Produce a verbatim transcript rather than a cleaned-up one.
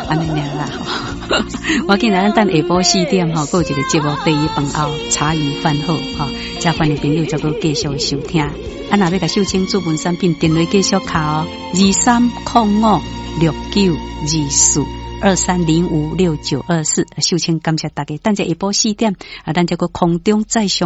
安尼尔啦吼。我今日咱等下晡四点吼，还有一个节目第一饭后茶余饭后吼，加欢迎朋友再搁继续收听。啊，若要甲秀清主文产品电话继续卡哦，二三零五六九二四。二三零五六九二四，秀清感谢大家，等下下晡四点啊，咱这个空中再相。